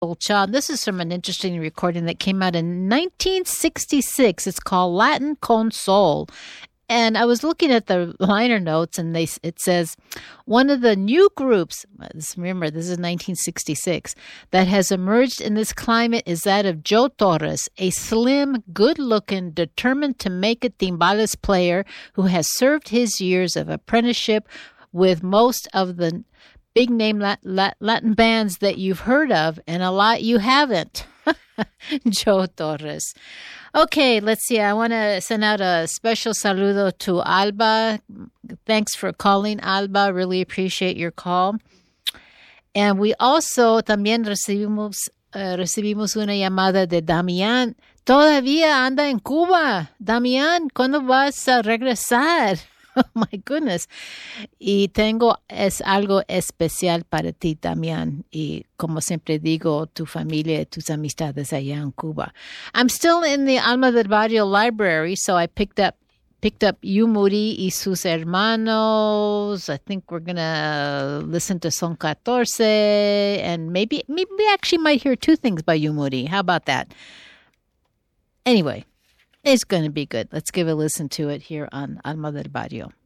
Old Child. This is from an interesting recording that came out in 1966. It's called Latin Con Soul. And I was looking at the liner notes, and it says, one of the new groups, remember, this is 1966, that has emerged in this climate is that of Joe Torres, a slim, good-looking, determined to make it timbales player who has served his years of apprenticeship with most of the big-name Latin bands that you've heard of, and a lot you haven't. Joe Torres. Okay, let's see. I want to send out a special saludo to Alba. Thanks for calling, Alba. Really appreciate your call. And we also también recibimos una llamada de Damián. Todavía anda en Cuba. Damián, ¿cuándo vas a regresar? Oh, my goodness. Y es algo especial para ti, Damián. Y como siempre digo, tu familia, tus amistades allá en Cuba. I'm still in the Alma del Barrio library, so I picked up Yumuri y sus hermanos. I think we're going to listen to Son 14, and maybe we actually might hear two things by Yumuri. How about that? Anyway. It's going to be good. Let's give a listen to it here on Alma del Barrio.